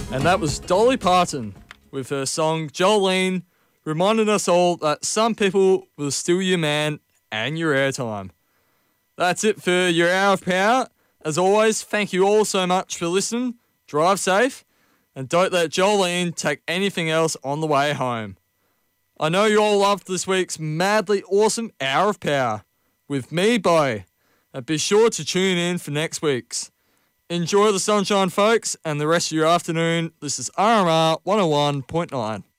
And that was Dolly Parton with her song Jolene, reminding us all that some people will steal your man and your airtime. That's it for your Hour of Power. As always, thank you all so much for listening. Drive safe, and don't let Jolene take anything else on the way home. I know you all loved this week's madly awesome Hour of Power with me, Bo, and be sure to tune in for next week's. Enjoy the sunshine, folks, and the rest of your afternoon. This is RMR 101.9.